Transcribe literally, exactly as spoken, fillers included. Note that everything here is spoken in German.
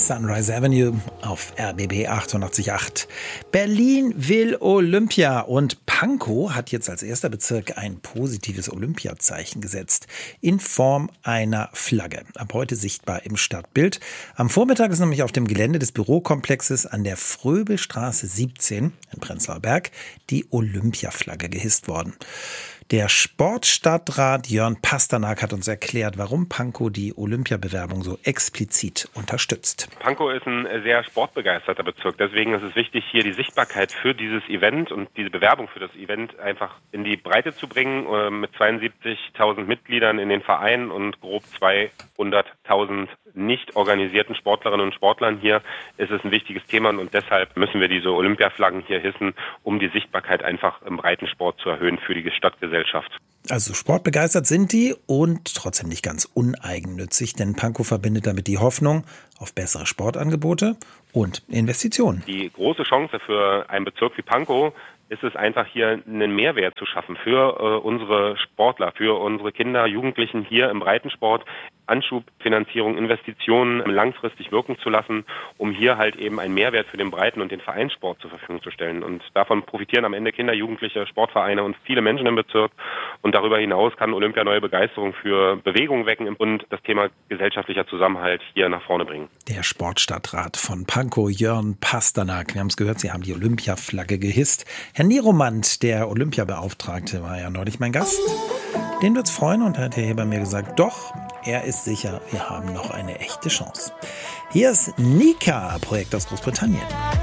Sunrise Avenue auf R B B achtundachtzig Komma acht. Berlin will Olympia und Pankow hat jetzt als erster Bezirk ein positives Olympiazeichen gesetzt in Form einer Flagge. Ab heute sichtbar im Stadtbild. Am Vormittag ist nämlich auf dem Gelände des Bürokomplexes an der Fröbelstraße siebzehn in Prenzlauer Berg die Olympiaflagge gehisst worden. Der Sportstadtrat Jörn Pasternak hat uns erklärt, warum Pankow die Olympiabewerbung so explizit unterstützt. Pankow ist ein sehr sportbegeisterter Bezirk. Deswegen ist es wichtig, hier die Sichtbarkeit für dieses Event und diese Bewerbung für das Event einfach in die Breite zu bringen. Mit zweiundsiebzigtausend Mitgliedern in den Vereinen und grob zweihunderttausend nicht organisierten Sportlerinnen und Sportlern hier ist es ein wichtiges Thema. Und deshalb müssen wir diese Olympiaflaggen hier hissen, um die Sichtbarkeit einfach im Breitensport zu erhöhen für die Stadtgesellschaft. Also sportbegeistert sind die und trotzdem nicht ganz uneigennützig, denn Pankow verbindet damit die Hoffnung auf bessere Sportangebote und Investitionen. Die große Chance für einen Bezirk wie Pankow ist es einfach, hier einen Mehrwert zu schaffen für äh, unsere Sportler, für unsere Kinder, Jugendlichen hier im Breitensport, Anschubfinanzierung, Investitionen langfristig wirken zu lassen, um hier halt eben einen Mehrwert für den Breiten- und den Vereinssport zur Verfügung zu stellen. Und davon profitieren am Ende Kinder, Jugendliche, Sportvereine und viele Menschen im Bezirk. Und darüber hinaus kann Olympia neue Begeisterung für Bewegung wecken und das Thema gesellschaftlicher Zusammenhalt hier nach vorne bringen. Der Sportstadtrat von Pankow, Jörn Pasternak. Wir haben es gehört, Sie haben die Olympiaflagge gehisst. Herr Nieromant, der Olympiabeauftragte, war ja neulich mein Gast. Den wird's freuen und hat hier bei mir gesagt, doch, er ist sicher, wir haben noch eine echte Chance. Hier ist Nika, Projekt aus Großbritannien.